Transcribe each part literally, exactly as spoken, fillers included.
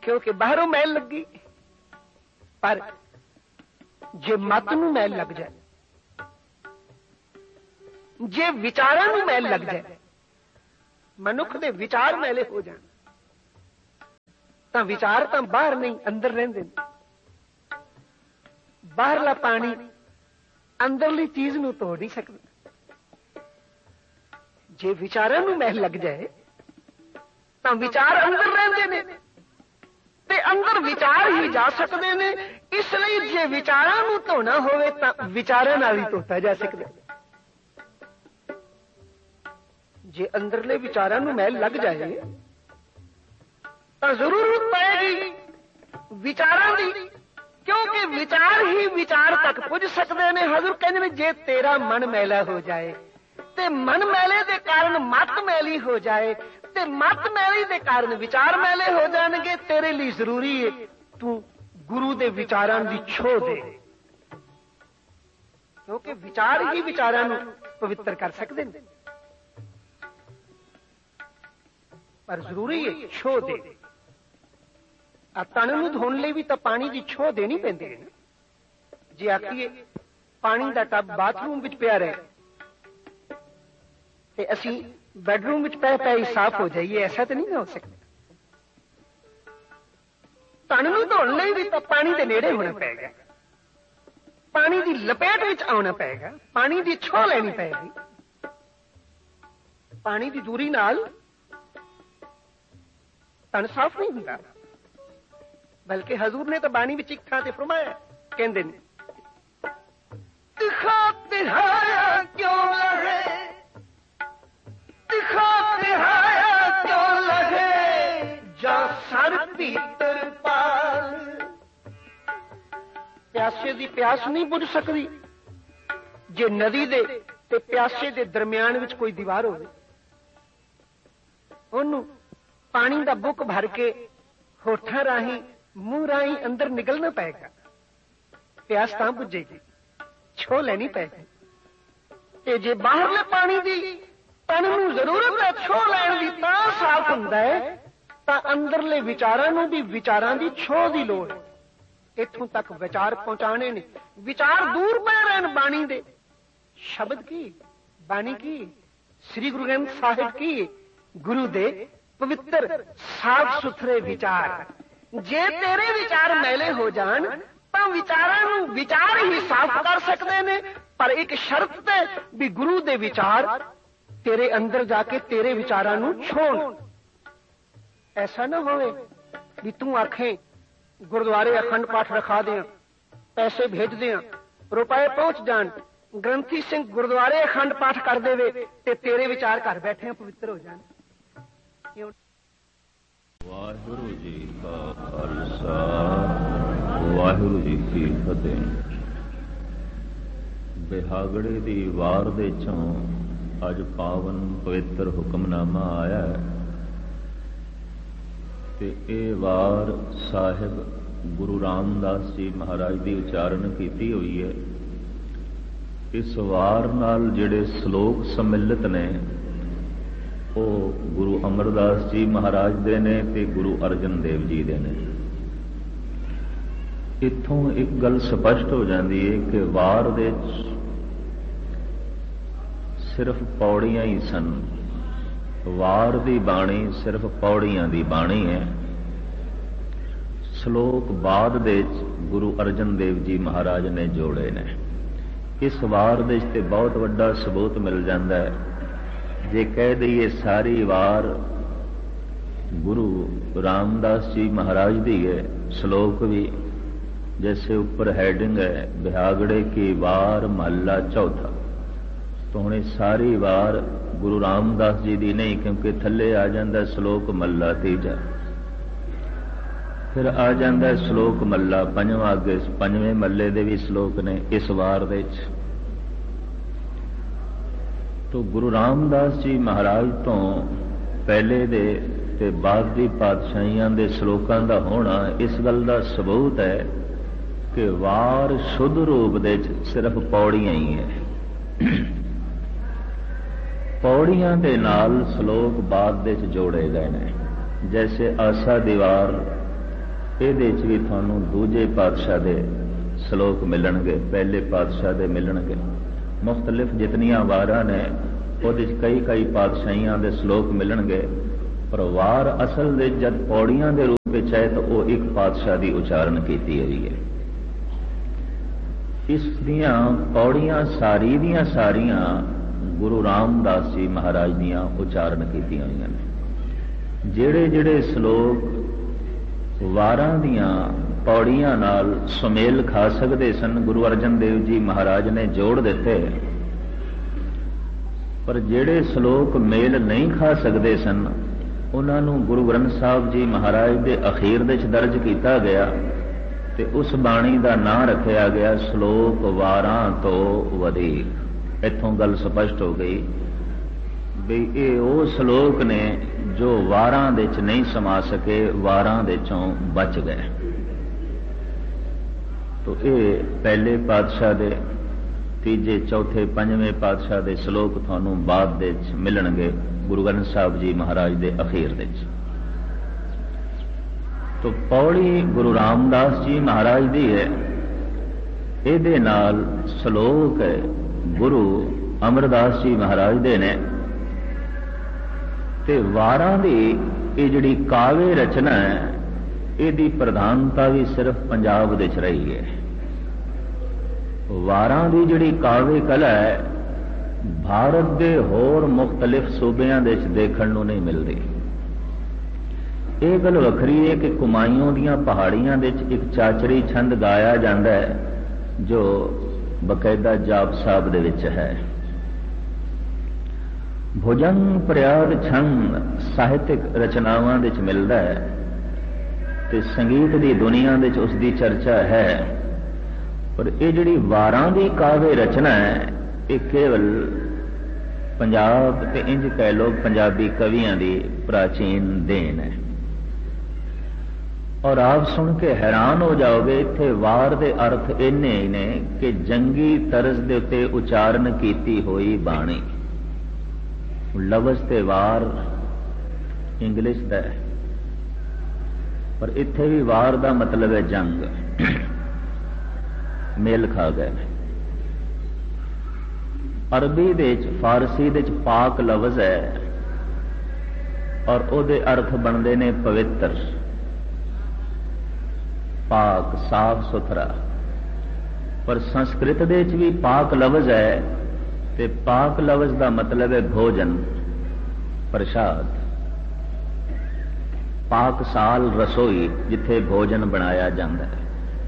क्योंकि बाहरों मैल लगी। पर जे मत नूं मैल लग जाए, जे विचारां नूं मैल लग जाए, मनुख दे विचार मैले हो जाण, तां विचार तां बाहर नहीं अंदर रहिंदे ने। बाहरला पानी अंदरली चीज नूं तोड़ नहीं सकदा। जे विचारां नूं मैल लग जाए तां विचार अंदर रहिंदे ने ते अंदर विचार ही जा सकदे ने। इसलिए जे विचारां नूं धोना होवे तां विचारां नाल ही धोता जा सकदा। जे अंदरले विचारां नूं मैल लग जाए तां जरूरत पएगी विचारां दी, क्योंकि विचार ही विचार तक पुज सकते हैं। हजूर कहते हैं जे तेरा मन मैला हो जाए ते मन मैले दे कारण मत मैली हो जाए ते मत मैली दे कारण विचार मैले हो जाएंगे। तेरे लिए जरूरी है तू गुरु दे विचारां दी छोह दे, क्योंकि विचार ही विचारां नूं पवित्र कर सकते हैं। पर जरूरी है छोह दे। तन नूं धोण लई भी तां पानी की छोह देनी पैंदी है। जे आखिए पानी का टब बाथरूम विच पिया रहे ते असीं बैडरूम विच पै पै ही साफ हो जाइए, ऐसा तो नहीं हो सकता। तन नूं धोण लई भी तां पानी दे नेड़े होना पएगा, पानी की लपेट विच आउणा पएगा, पानी की छोह लैनी पएगी। पानी की दूरी नाल तन साफ नहीं हुंदा। बल्कि हजूर ने तो बानी विच इक थां ते फरमाया, कहंदे ने दिखा तिहाया क्यों लगे, दिखा तिहाया क्यों लगे, जा सर भीतर पाल। प्यासे दी प्यास नहीं बुझ सकती जे नदी दे ते प्यासे दे दरम्यान विच कोई दीवार होवे। ओनू पानी दा बुक भर के होठां राही मुंह राही अंदर निकलना पएगा, प्यास तां बुझेगी, छोह लैनी पैगी। ते जे बाहरले पानी दी तन नूं जरूरत है छोह लैण दी तां साफ हुंदा है, तां अंदरले विचारां नूं भी विचारां दी छोह दी लोड़ है। इत्थों तक विचार पहुंचाने ने, विचार दूर पै रहन बाणी दे। शब्द की बाणी की श्री गुरु ग्रंथ साहिब की गुरु दे पवित्र साफ सुथरे विचार। जे तेरे विचार मैले हो जान तां विचारां नूं विचार ही साफ कर सकते ने। पर एक शर्त ते भी गुरु दे विचार तेरे अंदर जाके तेरे विचारां नूं छोड़। ऐसा ना होवे भी तू आखें गुरुद्वारे अखंड पाठ रखा दें, पैसे भेज दें, रुपए पहुंच जान, ग्रंथी सिंह गुरुद्वारे अखंड पाठ कर देवे ते तेरे विचार घर बैठे पवित्र हो जान। वाहिगुरु जी का खालसा, वाहिगुरु जी की फतेह। बिहागड़े दी वार दे चों अज पावन पवित्र हुक्मनामा आया है ते ए वार साहिब गुरु रामदास जी महाराज की उचारण की हुई है। इस वार नाल जिहड़े श्लोक सम्मिलित ने वो गुरु अमरदास जी महाराज दे ने ते गुरु अर्जन देव जी दे ने। इत्थों एक गल स्पष्ट हो जाती है कि वार दे सिर्फ पौड़ियां ही सन। वार दी बाणी सिर्फ पौड़ियां दी बाणी है। श्लोक बाद दे गुरु अर्जन देव जी महाराज ने जोड़े ने। इस वार दे ते बहुत वड्डा सबूत मिल जाता है। जे कह दईए सारी वार गुरु रामदास जी महाराज दी है, श्लोक भी जैसे ऊपर हेडिंग है बिहागड़े की वार महला चौथा, तो हुणे सारी वार गुरु रामदास जी दी नहीं, क्योंकि थले आ जाता श्लोक महला तीजा, फिर आ जाता श्लोक महला पंजवां, अगे पंजवें महले दे भी श्लोक ने इस वार दे। तो गुरु रामदास जी महाराज तो पहले दे ते बाद दी पातशाहियां दे श्लोकां दा होना इस गल दा सबूत है कि वार शुद्ध रूप दे सिर्फ पौड़ियां ही है। पौड़ियां दे नाल श्लोक बाद दे जोड़े गए ने। जैसे आसा दीवार ਇਹਦੇ 'ਚ ਵੀ ਤੁਹਾਨੂੰ ਦੂਜੇ ਪਾਤਸ਼ਾਹ ਦੇ ਸ਼ਲੋਕ ਮਿਲਣਗੇ, ਪਹਿਲੇ ਪਾਤਸ਼ਾਹ ਦੇ ਮਿਲਣਗੇ। ਮੁਖਤਲਿਫ ਜਿਤਨੀਆਂ ਵਾਰਾਂ ਨੇ ਉਹਦੇ 'ਚ ਕਈ ਕਈ ਪਾਤਸ਼ਾਹੀਆਂ ਦੇ ਸ਼ਲੋਕ ਮਿਲਣਗੇ, ਪਰ ਵਾਰ ਅਸਲ ਦੇ ਜਦ ਪੌੜੀਆਂ ਦੇ ਰੂਪ ਵਿੱਚ ਹੈ ਤਾਂ ਉਹ ਇੱਕ ਪਾਤਸ਼ਾਹ ਦੀ ਉਚਾਰਨ ਕੀਤੀ ਹੋਈ ਹੈ। ਇਸ ਦੀਆਂ ਪੌੜੀਆਂ ਸਾਰੀ ਦੀਆਂ ਸਾਰੀਆਂ ਗੁਰੂ ਰਾਮਦਾਸ ਜੀ ਮਹਾਰਾਜ ਦੀਆਂ ਉਚਾਰਨ ਕੀਤੀਆਂ ਹੋਈਆਂ ਨੇ। ਜਿਹੜੇ ਜਿਹੜੇ ਸ਼ਲੋਕ ਵਾਰਾਂ ਦੀਆਂ ਪੌੜੀਆਂ ਨਾਲ ਸੁਮੇਲ ਖਾ ਸਕਦੇ ਸਨ, ਗੁਰੂ ਅਰਜਨ ਦੇਵ ਜੀ ਮਹਾਰਾਜ ਨੇ ਜੋੜ ਦਿੱਤੇ, ਪਰ ਜਿਹੜੇ ਸ਼ਲੋਕ ਮੇਲ ਨਹੀਂ ਖਾ ਸਕਦੇ ਸਨ ਉਹਨਾਂ ਨੂੰ ਗੁਰੂ ਗ੍ਰੰਥ ਸਾਹਿਬ ਜੀ ਮਹਾਰਾਜ ਦੇ ਅਖੀਰ ਦੇ ਵਿੱਚ ਦਰਜ ਕੀਤਾ ਗਿਆ ਤੇ ਉਸ ਬਾਣੀ ਦਾ ਨਾਂ ਰੱਖਿਆ ਗਿਆ ਸ਼ਲੋਕ ਵਾਰਾਂ ਤੋਂ ਵਧੇਕ। ਇੱਥੋਂ ਗੱਲ ਸਪਸ਼ਟ ਹੋ ਗਈ ਵੀ ਇਹ ਉਹ ਸ਼ਲੋਕ ਨੇ ਜੋ ਵਾਰਾਂ ਦੇ ਵਿੱਚ ਨਹੀਂ ਸਮਾ ਸਕੇ, ਵਾਰਾਂ ਦੇ ਚੋਂ ਬਚ ਗਏ। ਤੋ ਇਹ ਪਹਿਲੇ ਪਾਤਸ਼ਾਹ ਦੇ, ਤੀਜੇ, ਚੌਥੇ, ਪੰਜਵੇਂ ਪਾਤਸ਼ਾਹ ਦੇ ਸ਼ਲੋਕ ਤੁਹਾਨੂੰ ਬਾਅਦ ਦੇ ਵਿੱਚ ਮਿਲਣਗੇ ਗੁਰੂ ਗ੍ਰੰਥ ਸਾਹਿਬ ਜੀ ਮਹਾਰਾਜ ਦੇ ਅਖੀਰ ਦੇ ਵਿੱਚ। ਤੋ ਪੌੜੀ ਗੁਰੂ ਰਾਮਦਾਸ ਜੀ ਮਹਾਰਾਜ ਦੀ ਹੈ, ਇਹਦੇ ਨਾਲ ਸ਼ਲੋਕ ਗੁਰੂ ਅਮਰਦਾਸ ਜੀ ਮਹਾਰਾਜ ਦੇ ਨੇ। ਤੇ ਵਾਰਾਂ ਦੀ ਇਹ ਜਿਹੜੀ ਕਾਵਿ ਰਚਨਾ ਹੈ, ਇਹਦੀ ਪ੍ਰਧਾਨਤਾ ਵੀ ਸਿਰਫ ਪੰਜਾਬ ਦੇ 'ਚ ਰਹੀ ਹੈ। ਵਾਰਾਂ ਦੀ ਜਿਹੜੀ ਕਾਵਿ ਕਲਾ ਹੈ ਭਾਰਤ ਦੇ ਹੋਰ ਮੁਖਤਲਿਫ ਸੂਬਿਆਂ ਦੇ 'ਚ ਦੇਖਣ ਨੂੰ ਨਹੀਂ ਮਿਲਦੀ। ਇਹ ਗੱਲ ਵੱਖਰੀ ਹੈ ਕਿ ਕੁਮਾਈਓਂ ਦੀਆਂ ਪਹਾੜੀਆਂ ਦੇ 'ਚ ਇੱਕ ਚਾਚੜੀ ਛੰਦ ਗਾਇਆ ਜਾਂਦਾ ਹੈ ਜੋ ਬਕਾਇਦਾ ਜਾਪ ਸਾਹਿਬ ਦੇ ਵਿੱਚ ਹੈ। ਭੁਜੰਗ ਪ੍ਰਿਆਦ ਛੰਦ ਸਾਹਿਤਿਕ ਰਚਨਾਵਾਂ ਦੇ 'ਚ ਮਿਲਦਾ ਹੈ ਤੇ ਸੰਗੀਤ ਦੀ ਦੁਨੀਆ ਦੇ 'ਚ ਉਸ ਦੀ ਚਰਚਾ ਹੈ, ਪਰ ਇਹ ਜਿਹੜੀ ਵਾਰਾਂ ਦੀ ਕਾਵਿ ਰਚਨਾ ਹੈ ਇਹ ਕੇਵਲ ਪੰਜਾਬ ਤੇ ਇੰਜ ਕਹਿ ਲੋ ਪੰਜਾਬੀ ਕਵੀਆਂ ਦੀ ਪ੍ਰਾਚੀਨ ਦੇਣ ਹੈ। ਔਰ ਆਪ ਸੁਣ ਕੇ ਹੈਰਾਨ ਹੋ ਜਾਓਗੇ, ਇੱਥੇ ਵਾਰ ਦੇ ਅਰਥ ਇੰਨੇ ਹੀ ਨੇ ਕਿ ਜੰਗੀ ਤਰਜ਼ ਦੇ ਉੱਤੇ ਉਚਾਰਨ ਕੀਤੀ ਹੋਈ ਬਾਣੀ। ਲਫ਼ਜ਼ ਤੇ ਵਾਰ ਇੰਗਲਿਸ਼ ਦਾ ਹੈ, ਪਰ ਇੱਥੇ ਵੀ ਵਾਰ ਦਾ ਮਤਲਬ ਹੈ ਜੰਗ। ਮੇਲ ਖਾ ਗਏ। ਅਰਬੀ ਦੇ ਵਿੱਚ, ਫਾਰਸੀ ਦੇ ਵਿੱਚ ਪਾਕ ਲਫ਼ਜ਼ ਹੈ ਔਰ ਉਹਦੇ ਅਰਥ ਬਣਦੇ ਨੇ ਪਵਿੱਤਰ, ਪਾਕ, ਸਾਫ ਸੁਥਰਾ। ਪਰ ਸੰਸਕ੍ਰਿਤ ਦੇ ਵਿੱਚ ਵੀ ਪਾਕ ਲਫ਼ਜ਼ ਹੈ ਤੇ ਪਾਕ ਲਫ਼ਜ਼ ਦਾ ਮਤਲਬ ਹੈ ਭੋਜਨ, ਪ੍ਰਸ਼ਾਦ। ਪਾਕ ਸਾਲ ਰਸੋਈ ਜਿੱਥੇ ਭੋਜਨ ਬਣਾਇਆ ਜਾਂਦਾ ਹੈ,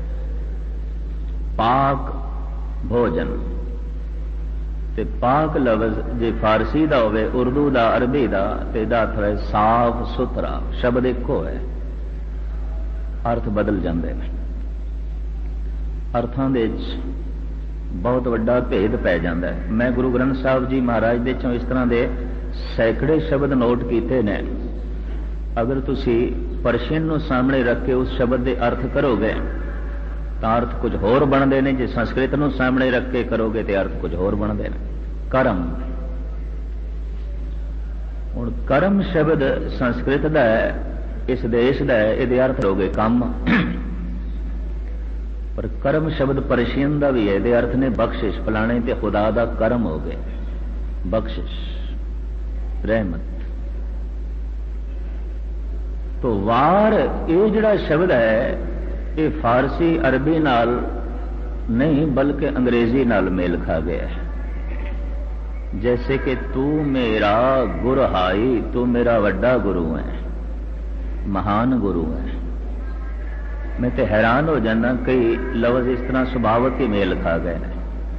ਪਾਕ ਭੋਜਨ। ਤੇ ਪਾਕ ਲਫ਼ਜ਼ ਜੇ ਫਾਰਸੀ ਦਾ ਹੋਵੇ, ਉਰਦੂ ਦਾ, ਅਰਬੀ ਦਾ, ਤੇ ਇਹਦਾ ਅਰਥ ਹੈ ਸਾਫ ਸੁਥਰਾ। ਸ਼ਬਦ ਇੱਕੋ ਹੈ, ਅਰਥ ਬਦਲ ਜਾਂਦੇ ਨੇ। ਅਰਥਾਂ ਦੇ ਵਿੱਚ ਬਹੁਤ ਵੱਡਾ ਭੇਦ ਪੈ ਜਾਂਦਾ ਹੈ। ਮੈਂ ਗੁਰੂ ਗ੍ਰੰਥ ਸਾਹਿਬ ਜੀ ਮਹਾਰਾਜ ਦੇ ਚੋਂ ਇਸ ਤਰ੍ਹਾਂ ਦੇ ਸੈਂਕੜੇ ਸ਼ਬਦ ਨੋਟ ਕੀਤੇ ਨੇ। ਅਗਰ ਤੁਸੀਂ ਪਰਸ਼ੀਅਨ ਨੂੰ ਸਾਹਮਣੇ ਰੱਖ ਕੇ ਉਸ ਸ਼ਬਦ ਦੇ ਅਰਥ ਕਰੋਗੇ ਤਾਂ ਅਰਥ ਕੁਝ ਹੋਰ ਬਣਦੇ ਨੇ, ਜੇ ਸੰਸਕ੍ਰਿਤ ਨੂੰ ਸਾਹਮਣੇ ਰੱਖ ਕੇ ਕਰੋਗੇ ਤੇ ਅਰਥ ਕੁਝ ਹੋਰ ਬਣਦੇ ਨੇ। ਕਰਮ, ਹੁਣ ਕਰਮ ਸ਼ਬਦ ਸੰਸਕ੍ਰਿਤ ਦਾ ਹੈ, ਇਸ ਦੇਸ਼ ਦਾ ਹੈ, ਇਹਦੇ ਅਰਥ ਹੋ ਗਏ ਕੰਮ। ਪਰ ਕਰਮ ਸ਼ਬਦ ਪਰਸ਼ੀਅਨ ਦਾ ਵੀ ਹੈ, ਇਹਦੇ ਅਰਥ ਨੇ ਬਖਸ਼ਿਸ਼, ਫਲਾਣੇ ਤੇ ਖੁਦਾ ਦਾ ਕਰਮ ਹੋ ਗਏ, ਬਖਸ਼ਿਸ਼, ਰਹਿਮਤ। ਤੋ ਵਾਰ ਇਹ ਜਿਹੜਾ ਸ਼ਬਦ ਹੈ ਇਹ ਫਾਰਸੀ ਅਰਬੀ ਨਾਲ ਨਹੀਂ ਬਲਕਿ ਅੰਗਰੇਜ਼ੀ ਨਾਲ ਮੇਲ ਖਾ ਗਿਆ ਹੈ। ਜੈਸੇ ਕਿ ਤੂੰ ਮੇਰਾ ਗੁਰ ਹਾਈ, ਤੂੰ ਮੇਰਾ ਵੱਡਾ ਗੁਰੂ ਹੈ, ਮਹਾਨ ਗੁਰੂ ਹੈ। ਮੈਂ ਤੇ ਹੈਰਾਨ ਹੋ ਜਾਣਾ, ਕਈ ਲਫ਼ਜ਼ ਇਸ ਤਰ੍ਹਾਂ ਸੁਭਾਵਕ ਹੀ ਮੇਲ ਖਾ ਗਏ ਨੇ,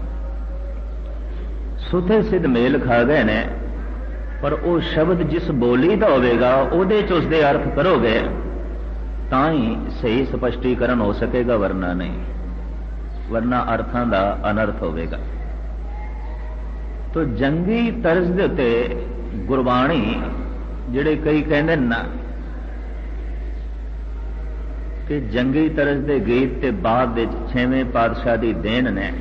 ਸੁਥੇ ਸਿੱਧ ਮੇਲ ਖਾ ਗਏ ਨੇ। ਪਰ ਉਹ ਸ਼ਬਦ ਜਿਸ ਬੋਲੀ ਦਾ ਹੋਵੇਗਾ ਉਹਦੇ ਚ ਉਸਦੇ ਅਰਥ ਕਰੋਗੇ ਤਾਂ ਹੀ ਸਹੀ ਸਪਸ਼ਟੀਕਰਨ ਹੋ ਸਕੇਗਾ, ਵਰਨਾ ਨਹੀਂ, ਵਰਨਾ ਅਰਥਾਂ ਦਾ ਅਨਰਥ ਹੋਵੇਗਾ। ਤੋ ਜੰਗੀ ਤਰਜ਼ ਦੇ ਉੱਤੇ ਗੁਰਬਾਣੀ, ਜਿਹੜੇ ਕਈ ਕਹਿੰਦੇ ਨਾ ਕਿ ਜੰਗੀ ਤਰਜ਼ ਦੇ ਗੀਤ ਤੇ ਬਾਅਦ ਵਿੱਚ ਛੇਵੇਂ ਪਾਤਸ਼ਾਹ ਦੀ ਦੇਣ ਨੇ,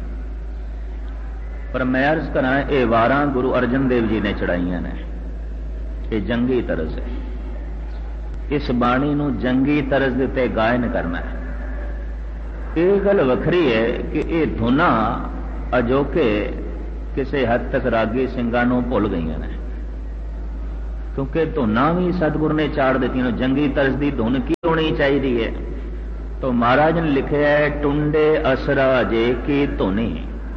ਪਰ ਮੈਂ ਅਰਜ਼ ਕਰਾਂ ਇਹ ਵਾਰਾਂ ਗੁਰੂ ਅਰਜਨ ਦੇਵ ਜੀ ਨੇ ਚੜਾਈਆਂ ਨੇ। ਇਹ ਜੰਗੀ ਤਰਜ਼ ਹੈ। इस बाणी नूं जंगी तरज दे उत्ते गायन करना है। ये गल वखरी है कि ये धुना अजोके किसी हद तक रागी ਸਿੰਘਾਂ ਨੂੰ भुल गई ने, क्योंकि धुना भी सतगुरु ने चाड़ दी। जंगी तरज की धुन की होनी चाहिए है? तो महाराज ने लिखा है, टुंडे असरा जे की धुनी।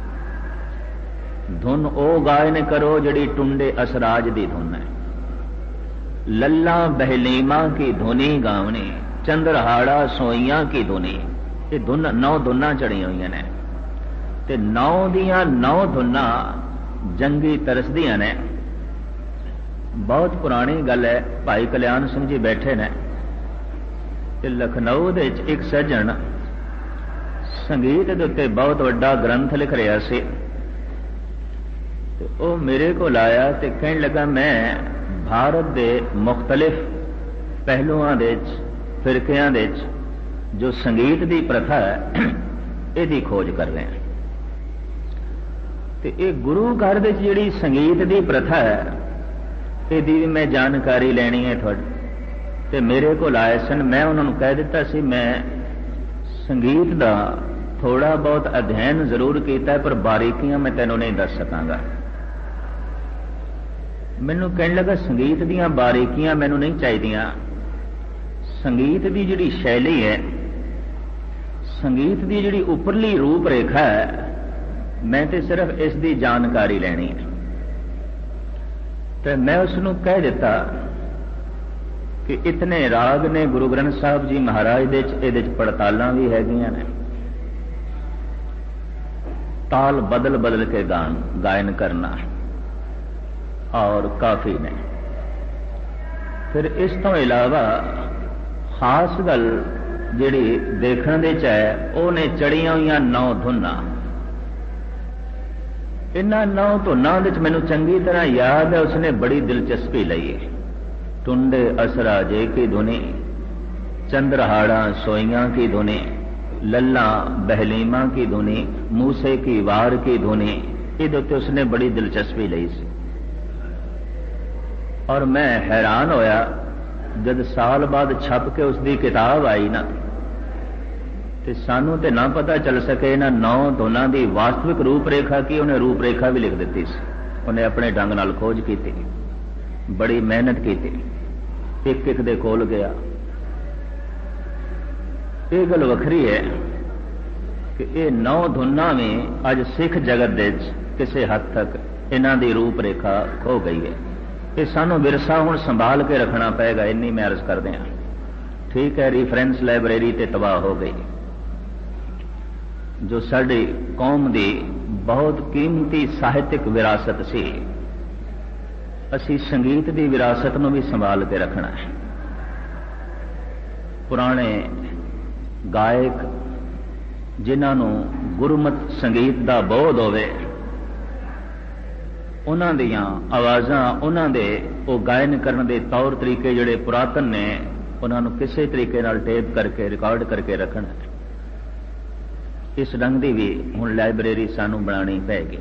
धुन ओ गायन करो जिहड़ी टुंडे असराज की धुन है। लल्ला बहलीमा की धुनी गावनी, चंद्रहाड़ा सोईया की धुनी। ये धुन नौ धुना चढ़ी हुई ने, ते नौ दियां नौ धुना जंगी तरसदियां ने। बहुत पुरानी गल है। भाई कल्याण सिंह जी बैठे ने ते लखनऊ दे विच एक सज्जन संगीत दे उत्ते बहुत वड्डा ग्रंथ लिख रहा सी। ते ओ मेरे को आया ते कहण लगा, मैं भारत दे मुख्तलिफ पहलुआं दे विच फिरकियां दे विच जो संगीत दी प्रथा है इहदी खोज कर रहे हैं। ते ये गुरु घर दे जिहड़ी संगीत दी प्रथा है इहदी भी मैं जानकारी लैनी है तुहाडे। ते मेरे को आए सन, मैं उन्होंने कह दिता सी मैं संगीत दा थोड़ा बहुत अध्ययन जरूर किया है, पर बारीकियां मैं तैनूं नहीं दस सकांगा। मैनूं कहण लगा, संगीत दीयां बारीकियां मैनूं नहीं चाहिदियां। संगीत दी जिहड़ी शैली है, संगीत दी जिहड़ी उपरली रूप रेखा है, मैं तो सिर्फ इस दी जानकारी लैनी है। तो मैं उसनूं कह दिता कि इतने राग ने गुरु ग्रंथ साहब जी महाराज दे इहदे च पड़तालां भी हैगियां ने। ताल बदल बदल के गान गायन करना और काफी ने। फिर इस तो इलावा खास गल जिहड़ी देखण दे च है, वो ने चढ़ियां हुई नौ धुना। इन्हां नौ धुनां दे च मैनूं चंगी तरह याद है, उसने बड़ी दिलचस्पी लई है। टुंडे असरा जे की धुनी, चंद्रहाड़ा सोईयां की धुनी, लल्ला बहलीमा की धुनी, मूसे की वार की धुनी। इहदे उत्ते उसने बड़ी दिलचस्पी लई सी। और मैं हैरान होया जब साल बाद छप के उसकी किताब आई ना, ते सानू ते ना पता चल सके ना नौ धुना की वास्तविक रूपरेखा की। उन्हें रूपरेखा भी लिख दी सी। उन्हें अपने ढंग नाल खोज की, बड़ी मेहनत की, एक एक दे कोल गया। ये गल वखरी है कि ये नौ धुना में अज सिख जगत दे किसी हद तक इन्हां दी रूपरेखा खो गई है। ये सानू विरसा हुण संभाल के रखना पेगा, इन्नी मैं अर्ज करदे हां। ठीक है, रिफरेंस लाइब्रेरी ते तबाह हो गई, जो साडी कौम दी बहुत कीमती साहित्यिक विरासत सी। असी संगीत दी विरासत नूं भी संभाल के रखना है। पुराने गायक जिन्हां नूं गुरमत संगीत दा बोध होवे, उन्हां दियां आवाज़ां, उन्हां दे वो गायन करने दे तौर तरीके जिहड़े पुरातन ने, उन्हां नूं किसी तरीके नाल टेप करके रिकॉर्ड करके रखना है। इस ढंग की भी हुण लाइब्रेरी सानू बनानी पैगी।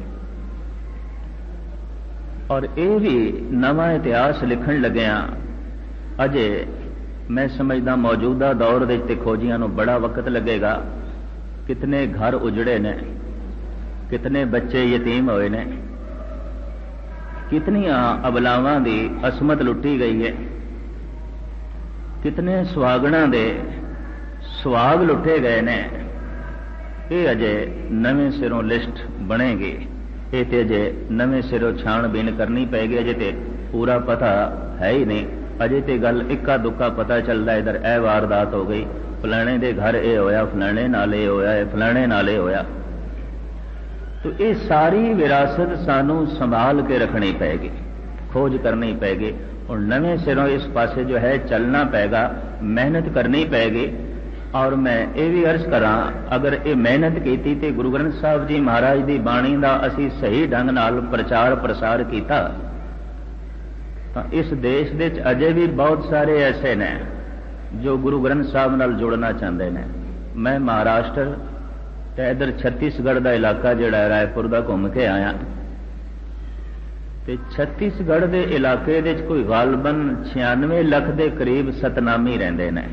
और ये भी नवा इतिहास लिखण लग्या अजे मैं समझदा मौजूदा दौर दे खोजियां नूं बड़ा वक्त लगेगा। कितने घर उजड़े ने, कितने बच्चे यतीम होए ने, कितनियां अबलावां दी असमत लुटी गई है, कितने सुहागणां दे सुहाग लुटे गए ने। ये अजे नवें सिरों लिस्ट बनेगी। ये तो अजे नवें सिरों छाणबीन करनी पैगी। अजे तो पूरा पता है ही नहीं। अजे तो गल इक्का दुक्का पता चलता, इधर ए वारदात हो गई, फलाने दे घर ये होया, फलाने नाल ये होया, फलाने नाल ये होया। तो ये सारी विरासत सानू संभाल के रखनी पैगी, खोज करनी पैगी। और नवें सिरों इस पासे जो है चलना पैगा, मेहनत करनी पैगी। और मैं ये भी अर्ज करा, अगर ये मेहनत की तो गुरु ग्रंथ साहब जी महाराज की बाणी का असी सही ढंग नाल प्रचार प्रसार किया, तो इस देश दे अजे भी बहुत सारे ऐसे ने जो गुरु ग्रंथ साहब नाल जुड़ना चाहते हैं। मैं महाराष्ट्र ते इधर छत्तीसगढ़ का इलाका जिहड़ा रायपुर का घूम के आया, ਤੇ ਛੱਤੀਸਗੜ੍ਹ ਦੇ ਇਲਾਕੇ ਦੇ ਕੋਈ ਗਾਲਬਨ ਛਿਆਨਵੇਂ ਲੱਖ ਦੇ ਕਰੀਬ ਸਤਨਾਮੀ ਰਹਿੰਦੇ ਨੇ।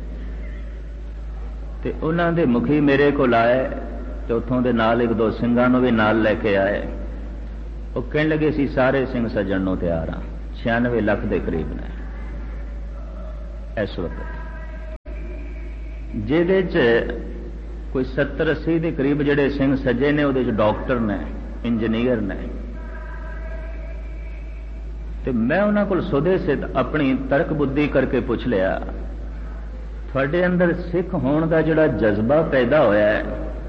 ਤੇ ਉਹਨਾਂ ਦੇ ਮੁਖੀ ਮੇਰੇ ਕੋਲ ਆਏ ਤੇ ਉੱਥੋਂ ਦੇ ਨਾਲ ਇੱਕ ਦੋ ਸਿੰਘਾਂ ਨੂੰ ਵੀ ਨਾਲ ਲੈ ਕੇ ਆਏ। ਉਹ ਕਹਿਣ ਲੱਗੇ ਸੀ ਸਾਰੇ ਸਿੰਘ ਸੱਜਣ ਨੂੰ ਤਿਆਰ ਹਾਂ। ਛਿਆਨਵੇਂ ਲੱਖ ਦੇ ਕਰੀਬ ਨੇ ਇਸ ਵਕਤ, ਜਿਹਦੇ ਚ ਕੋਈ ਸੱਤਰ ਅੱਸੀ ਦੇ ਕਰੀਬ ਜਿਹੜੇ ਸਿੰਘ ਸੱਜੇ ਨੇ ਉਹਦੇ ਚ ਡਾਕਟਰ ਨੇ, ਇੰਜੀਨੀਅਰ ਨੇ। ਤੇ ਮੈਂ ਉਹਨਾਂ ਕੋਲ ਸੁਦੇ ਸਿੱਧ ਆਪਣੀ ਤਰਕ ਬੁੱਧੀ ਕਰਕੇ ਪੁੱਛ ਲਿਆ, ਤੁਹਾਡੇ ਅੰਦਰ ਸਿੱਖ ਹੋਣ ਦਾ ਜਿਹੜਾ ਜਜ਼ਬਾ ਪੈਦਾ ਹੋਇਆ ਹੈ,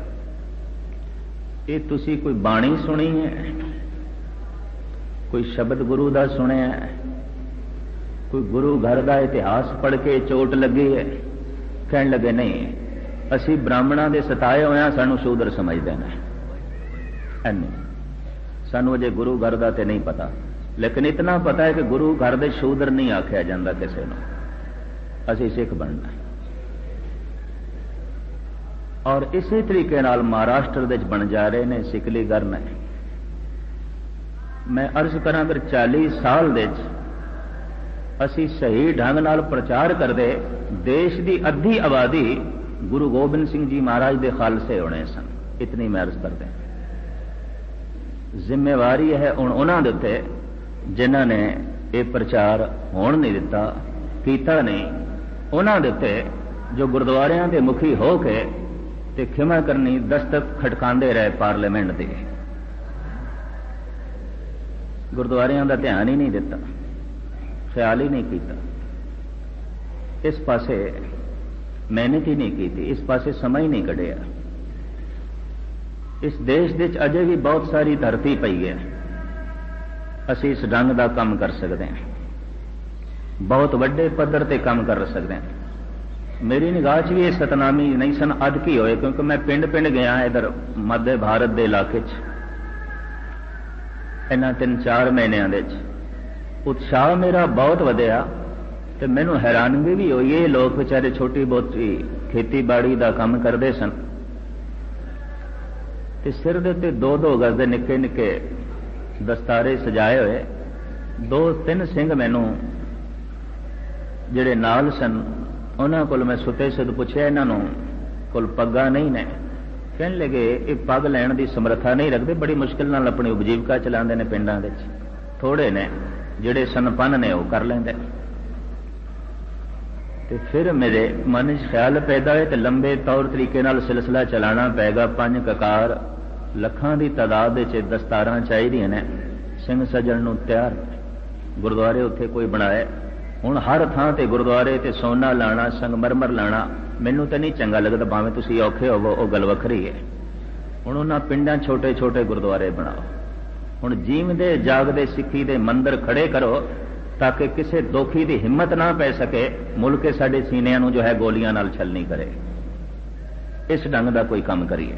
ਇਹ ਤੁਸੀਂ ਕੋਈ ਬਾਣੀ ਸੁਣੀ ਹੈ, ਕੋਈ ਸ਼ਬਦ ਗੁਰੂ ਦਾ ਸੁਣਿਆ, ਕੋਈ ਗੁਰੂ ਘਰ ਦਾ ਇਤਿਹਾਸ ਪੜ੍ਹ ਕੇ ਚੋਟ ਲੱਗੀ ਹੈ? ਕਹਿਣ ਲੱਗੇ ਨਹੀਂ, ਅਸੀਂ ਬ੍ਰਾਹਮਣਾਂ ਦੇ ਸਤਾਏ ਹੋਇਆ, ਸਾਨੂੰ ਸ਼ੂਦਰ ਸਮਝਦੇ ਨੇ, ਐਨੀ ਸਾਨੂੰ ਅਜੇ ਗੁਰੂ ਘਰ ਦਾ ਤੇ ਨਹੀਂ ਪਤਾ, ਲੇਕਿਨ ਇਤਨਾ ਪਤਾ ਹੈ ਕਿ ਗੁਰੂ ਘਰ ਦੇ ਸ਼ੂਦਰ ਨਹੀਂ ਆਖਿਆ ਜਾਂਦਾ ਕਿਸੇ ਨੂੰ, ਅਸੀਂ ਸਿੱਖ ਬਣਨਾ। ਔਰ ਇਸੇ ਤਰੀਕੇ ਨਾਲ ਮਹਾਰਾਸ਼ਟਰ ਦੇ ਬਣ ਜਾ ਰਹੇ ਨੇ ਸਿਕਲੀਗਰ ਨੇ। ਮੈਂ ਅਰਜ਼ ਕਰਾਂ ਫਿਰ ਚਾਲੀ ਸਾਲ ਦੇ ਅਸੀਂ ਸਹੀ ਢੰਗ ਨਾਲ ਪ੍ਰਚਾਰ ਕਰਦੇ, ਦੇਸ਼ ਦੀ ਅੱਧੀ ਆਬਾਦੀ ਗੁਰੂ ਗੋਬਿੰਦ ਸਿੰਘ ਜੀ ਮਹਾਰਾਜ ਦੇ ਖਾਲਸੇ ਹੋਣੇ ਸਨ। ਇਤਨੀ ਮੈਂ ਅਰਜ਼ ਕਰਦੇ। ਜ਼ਿੰਮੇਵਾਰੀ ਹੈ ਹੁਣ ਉਹਨਾਂ ਦੇ ਉੱਤੇ ਜਿਨ੍ਹਾਂ ਨੇ ਇਹ ਪ੍ਰਚਾਰ ਹੋਣ ਨਹੀਂ ਦਿੱਤਾ, ਕੀਤਾ ਨਹੀਂ, ਉਹਨਾਂ ਦੇ ਉੱਤੇ ਜੋ ਗੁਰਦੁਆਰਿਆਂ ਦੇ ਮੁਖੀ ਹੋ ਕੇ ਤੇ ਖਿਮਾ ਕਰਨੀ ਦਸਤਕ ਖਟਕਾਉਂਦੇ ਰਹੇ ਪਾਰਲੀਮੈਂਟ ਦੇ, ਗੁਰਦੁਆਰਿਆਂ ਦਾ ਧਿਆਨ ਹੀ ਨਹੀਂ ਦਿੱਤਾ, ਖਿਆਲ ਹੀ ਨਹੀਂ ਕੀਤਾ, ਇਸ ਪਾਸੇ ਮਿਹਨਤ ਹੀ ਨਹੀਂ ਕੀਤੀ, ਇਸ ਪਾਸੇ ਸਮਾਂ ਹੀ ਨਹੀਂ ਕੱਢਿਆ। ਇਸ ਦੇਸ਼ ਦੇ ਵਿੱਚ ਅਜੇ ਵੀ ਬਹੁਤ ਸਾਰੀ ਧਰਤੀ ਪਈ ਹੈ, ਅਸੀਂ ਇਸ ਢੰਗ ਦਾ ਕੰਮ ਕਰ ਸਕਦੇ ਹਾਂ, ਬਹੁਤ ਵੱਡੇ ਪੱਧਰ ਤੇ ਕੰਮ ਕਰ ਸਕਦੇ ਹਾਂ। ਮੇਰੀ ਨਿਗਾਹ 'ਚ ਵੀ ਇਹ ਸਤਨਾਮੀ ਨਹੀਂ ਸਨ, ਅੱਜ ਕੀ ਹੋਏ, ਕਿਉਂਕਿ ਮੈਂ ਪਿੰਡ ਪਿੰਡ ਗਿਆ ਇਧਰ ਮੱਧ ਭਾਰਤ ਦੇ ਇਲਾਕੇ 'ਚ ਇਹਨਾਂ ਤਿੰਨ ਚਾਰ ਮਹੀਨਿਆਂ ਦੇ 'ਚ। ਉਤਸ਼ਾਹ ਮੇਰਾ ਬਹੁਤ ਵਧਿਆ ਤੇ ਮੈਨੂੰ ਹੈਰਾਨਗੀ ਵੀ ਹੋਈ, ਇਹ ਲੋਕ ਵਿਚਾਰੇ ਛੋਟੀ ਬਹੁਤੀ ਖੇਤੀਬਾੜੀ ਦਾ ਕੰਮ ਕਰਦੇ ਸਨ ਤੇ ਸਿਰ ਦੇ ਉੱਤੇ ਦੋ ਦੋ ਗਜ਼ ਦੇ ਨਿੱਕੇ ਨਿੱਕੇ ਦਸਤਾਰੇ ਸਜਾਏ ਹੋਏ। ਦੋ ਤਿੰਨ ਸਿੰਘ ਮੈਨੂੰ ਜਿਹੜੇ ਨਾਲ ਸਨ, ਉਹਨਾਂ ਕੋਲ ਮੈਂ ਸੁਤੇ ਸੁਤ ਪੁੱਛਿਆ, ਇਹਨਾਂ ਨੂੰ ਕੋਲ ਪੱਗਾਂ ਨਹੀਂ ਨੇ? ਕਹਿਣ ਲੱਗੇ ਇਹ ਪੱਗ ਲੈਣ ਦੀ ਸਮਰੱਥਾ ਨਹੀਂ ਰੱਖਦੇ, ਬੜੀ ਮੁਸ਼ਕਿਲ ਨਾਲ ਆਪਣੀ ਉਪਜੀਵਕਾ ਚਲਾਉਂਦੇ ਨੇ, ਪਿੰਡਾਂ ਵਿੱਚ ਥੋੜੇ ਨੇ ਜਿਹੜੇ ਸੰਪੰਨ ਨੇ ਉਹ ਕਰ ਲੈਂਦੇ। ਤੇ ਫਿਰ ਮੇਰੇ ਮਨ 'ਚ ਖਿਆਲ ਪੈਦਾ ਹੋਇਆ ਤੇ ਲੰਬੇ ਤੌਰ ਤਰੀਕੇ ਨਾਲ ਸਿਲਸਿਲਾ ਚਲਾਉਣਾ ਪਏਗਾ। ਪੰਜ ਕਕਾਰ ਲੱਖਾਂ ਦੀ ਤਾਦਾਦ ਵਿੱਚ ਦਸਤਾਰਾਂ ਚਾਹੀਦੀਆਂ ਨੇ, ਸਿੰਘ ਸੱਜਣ ਨੂੰ ਤਿਆਰ ਗੁਰਦੁਆਰੇ ਉੱਥੇ ਕੋਈ ਬਣਾਏ। ਹੁਣ ਹਰ ਥਾਂ ਤੇ ਗੁਰਦੁਆਰੇ ਤੇ ਸੋਨਾ ਲਾਣਾ, ਸੰਗਮਰਮਰ ਲਾਣਾ ਮੈਨੂੰ ਤਾਂ ਨਹੀਂ ਚੰਗਾ ਲੱਗਦਾ, ਭਾਵੇਂ ਤੁਸੀਂ ਔਖੇ ਹੋਵੋ, ਉਹ ਗੱਲ ਵੱਖਰੀ ਹੈ। ਹੁਣ ਉਹਨਾਂ ਪਿੰਡਾਂ ਛੋਟੇ ਛੋਟੇ ਗੁਰਦੁਆਰੇ ਬਣਾਓ। ਹੁਣ ਜੀਵਦੇ ਜਾਗਦੇ ਸਿੱਖੀ ਦੇ ਮੰਦਰ ਖੜੇ ਕਰੋ ਤਾਂ ਕਿ ਕਿਸੇ ਦੋਖੀ ਦੀ ਹਿੰਮਤ ਨਾ ਪੈ ਸਕੇ ਮੁਲਕ ਸਾਡੇ ਸੀਨਿਆਂ ਨੂੰ ਜੋ ਹੈ ਗੋਲੀਆਂ ਨਾਲ ਛਲਣੀ ਕਰੇ। ਇਸ ਢੰਗ ਦਾ ਕੋਈ ਕੰਮ ਕਰੀਏ।